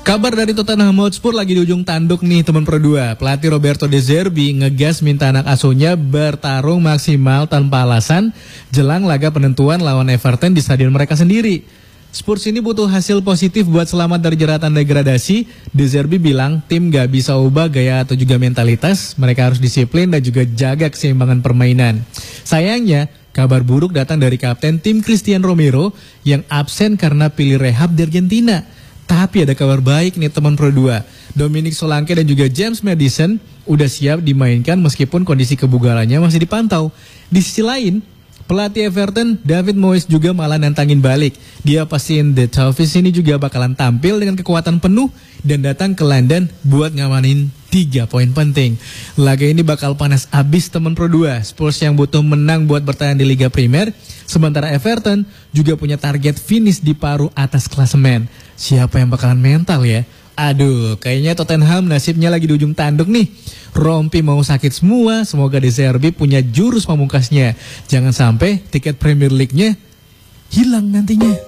Kabar dari Tottenham Hotspur lagi di ujung tanduk nih teman Pro 2. Pelatih Roberto De Zerbi ngegas minta anak asuhnya bertarung maksimal tanpa alasan jelang laga penentuan lawan Everton di stadion mereka sendiri. Spurs ini butuh hasil positif buat selamat dari jeratan degradasi. De Zerbi bilang tim gak bisa ubah gaya atau juga mentalitas. Mereka harus disiplin dan juga jaga keseimbangan permainan. Sayangnya, kabar buruk datang dari kapten tim Christian Romero yang absen karena pilih rehab di Argentina. Tapi ada kabar baik nih teman Pro 2. Dominic Solanke dan juga James Maddison udah siap dimainkan meskipun kondisi kebugarannya masih dipantau. Di sisi lain, pelatih Everton David Moyes juga malah nantangin balik. Dia pastiin The Toffees ini juga bakalan tampil dengan kekuatan penuh dan datang ke London buat ngamanin 3 poin penting. Laga ini bakal panas abis teman Pro 2. Spurs yang butuh menang buat bertahan di Liga Primer, sementara Everton juga punya target finish di paruh atas klasemen. Siapa yang bakalan mental ya? Aduh, kayaknya Tottenham nasibnya lagi di ujung tanduk nih. Rompi mau sakit semua, semoga De Zerbi punya jurus pamungkasnya. Jangan sampai tiket Premier League-nya hilang nantinya.